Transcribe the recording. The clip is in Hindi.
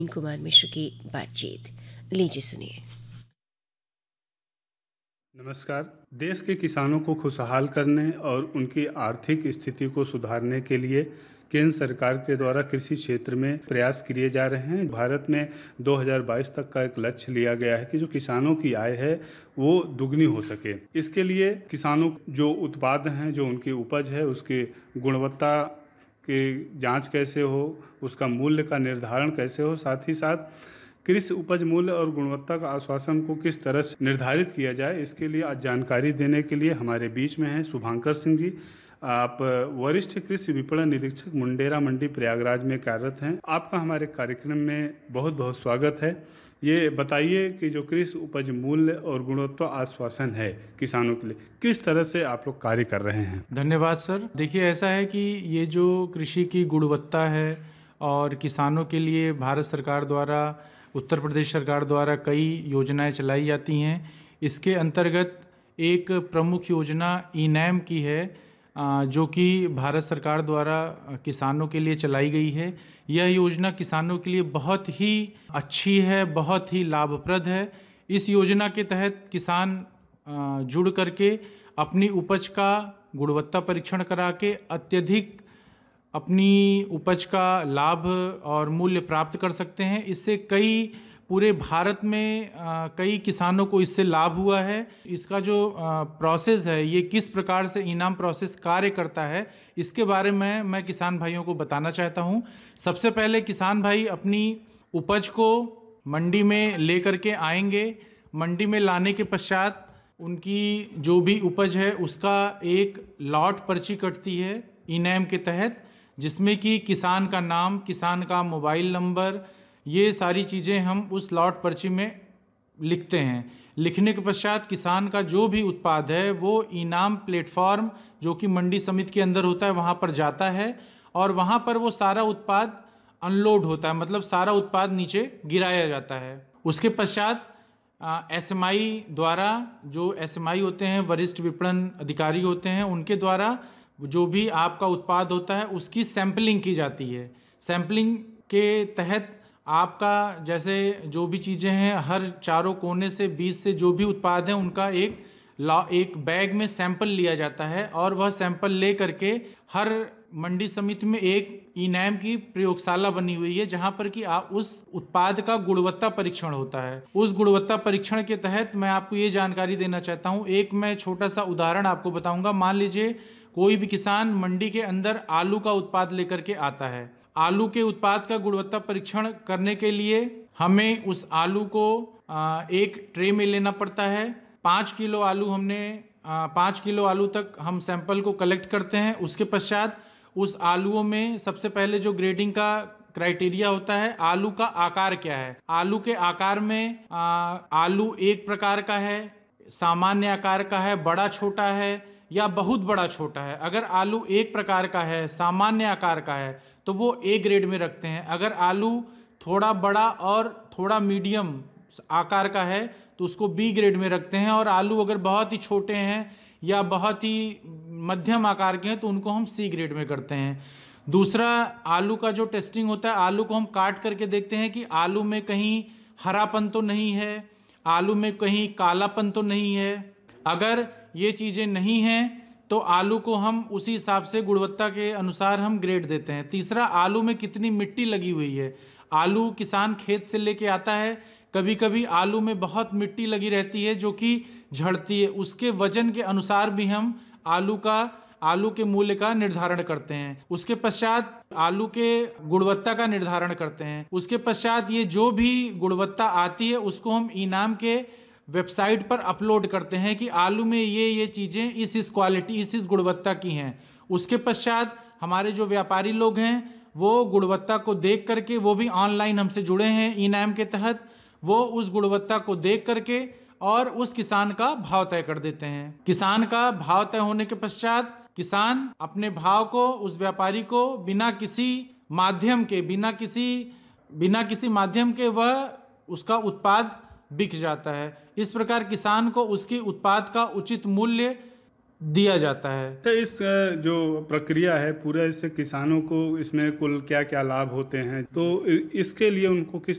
कुमार मिश्र की बातचीत लीजिए सुनिए। नमस्कार। देश के किसानों को खुशहाल करने और उनकी आर्थिक स्थिति को सुधारने के लिए केंद्र सरकार के द्वारा कृषि क्षेत्र में प्रयास किए जा रहे हैं। भारत में 2022 तक का एक लक्ष्य लिया गया है कि जो किसानों की आय है वो दुगनी हो सके। इसके लिए किसानों जो उत्पाद हैं, जो उनकी उपज है, उसकी गुणवत्ता की जांच कैसे हो, उसका मूल्य का निर्धारण कैसे हो, साथ ही साथ कृषि उपज मूल्य और गुणवत्ता का आश्वासन को किस तरह से निर्धारित किया जाए, इसके लिए आज जानकारी देने के लिए हमारे बीच में हैं शुभांकर सिंह जी। आप वरिष्ठ कृषि विपणन निरीक्षक मुंडेरा मंडी प्रयागराज में कार्यरत हैं। आपका हमारे कार्यक्रम में बहुत बहुत स्वागत है। ये बताइए कि जो कृषि उपज मूल्य और गुणवत्ता आश्वासन है किसानों के लिए, किस तरह से आप लोग कार्य कर रहे हैं? धन्यवाद सर। देखिए, ऐसा है कि ये जो कृषि की गुणवत्ता है और किसानों के लिए भारत सरकार द्वारा, उत्तर प्रदेश सरकार द्वारा कई योजनाएं चलाई जाती हैं। इसके अंतर्गत एक प्रमुख योजना ई-नैम की है, जो कि भारत सरकार द्वारा किसानों के लिए चलाई गई है। यह योजना किसानों के लिए बहुत ही अच्छी है, बहुत ही लाभप्रद है। इस योजना के तहत किसान जुड़ करके अपनी उपज का गुणवत्ता परीक्षण करा के अत्यधिक अपनी उपज का लाभ और मूल्य प्राप्त कर सकते हैं। इससे पूरे भारत में कई किसानों को इससे लाभ हुआ है। इसका जो प्रोसेस है, ये किस प्रकार से इनाम प्रोसेस कार्य करता है, इसके बारे में मैं किसान भाइयों को बताना चाहता हूँ। सबसे पहले किसान भाई अपनी उपज को मंडी में ले करके आएंगे। मंडी में लाने के पश्चात उनकी जो भी उपज है उसका एक लॉट पर्ची कटती है ई-नैम के तहत, जिसमें कि किसान का नाम, किसान का मोबाइल नंबर, ये सारी चीज़ें हम उस लॉट पर्ची में लिखते हैं। लिखने के पश्चात किसान का जो भी उत्पाद है वो ई-नाम प्लेटफॉर्म, जो कि मंडी समिति के अंदर होता है, वहाँ पर जाता है और वहाँ पर वो सारा उत्पाद अनलोड होता है, मतलब सारा उत्पाद नीचे गिराया जाता है। उसके पश्चात एसएमआई द्वारा, जो एसएमआई होते हैं, वरिष्ठ विपणन अधिकारी होते हैं, उनके द्वारा जो भी आपका उत्पाद होता है उसकी सैंपलिंग की जाती है। सैंपलिंग के तहत आपका जैसे जो भी चीज़ें हैं, हर चारों कोने से 20 से जो भी उत्पाद हैं उनका एक बैग में सैंपल लिया जाता है और वह सैंपल ले करके हर मंडी समिति में एक ई-नैम की प्रयोगशाला बनी हुई है, जहां पर कि आप उस उत्पाद का गुणवत्ता परीक्षण होता है। उस गुणवत्ता परीक्षण के तहत मैं आपको ये जानकारी देना चाहता हूं। एक मैं छोटा सा उदाहरण आपको बताऊंगा। मान लीजिए कोई भी किसान मंडी के अंदर आलू का उत्पाद लेकर के आता है। आलू के उत्पाद का गुणवत्ता परीक्षण करने के लिए हमें उस आलू को एक ट्रे में लेना पड़ता है। 5 किलो आलू 5 किलो आलू तक हम सैंपल को कलेक्ट करते हैं। उसके पश्चात उस आलूओं में सबसे पहले जो ग्रेडिंग का क्राइटेरिया होता है, आलू का आकार क्या है। आलू के आकार में आलू एक प्रकार का है, सामान्य आकार का है, बड़ा छोटा है या बहुत बड़ा छोटा है। अगर आलू एक प्रकार का है, सामान्य आकार का है, तो वो ए ग्रेड में रखते हैं। अगर आलू थोड़ा बड़ा और थोड़ा मीडियम आकार का है तो उसको बी ग्रेड में रखते हैं। और आलू अगर बहुत ही छोटे हैं या बहुत ही मध्यम आकार के हैं तो उनको हम सी ग्रेड में करते हैं। दूसरा, आलू का जो टेस्टिंग होता है, आलू को हम काट करके देखते हैं कि आलू में कहीं हरापन तो नहीं है, आलू में कहीं कालापन तो नहीं है। अगर ये चीज़ें नहीं हैं तो आलू को हम उसी हिसाब से गुणवत्ता के अनुसार हम ग्रेड देते हैं। तीसरा, आलू में कितनी मिट्टी लगी हुई है। आलू किसान खेत से लेके आता है, कभी कभी आलू में बहुत मिट्टी लगी रहती है जो कि झड़ती है। उसके वजन के अनुसार भी हम आलू के मूल्य का निर्धारण करते हैं। उसके पश्चात आलू के गुणवत्ता का निर्धारण करते हैं। उसके पश्चात ये जो भी गुणवत्ता आती है उसको हम ई-नाम के वेबसाइट पर अपलोड करते हैं कि आलू में ये चीज़ें इस क्वालिटी, इस गुणवत्ता की हैं। उसके पश्चात हमारे जो व्यापारी लोग हैं वो गुणवत्ता को देख करके, वो भी ऑनलाइन हमसे जुड़े हैं ई-नाम के तहत, वो उस गुणवत्ता को देख करके और उस किसान का भाव तय कर देते हैं। किसान का भाव तय होने के पश्चात किसान अपने भाव को उस व्यापारी को बिना किसी माध्यम के वह उसका उत्पाद बिक जाता है। इस प्रकार किसान को उसके उत्पाद का उचित मूल्य दिया जाता है। तो इस जो प्रक्रिया है पूरा, इससे किसानों को इसमें कुल क्या क्या लाभ होते हैं, तो इसके लिए उनको किस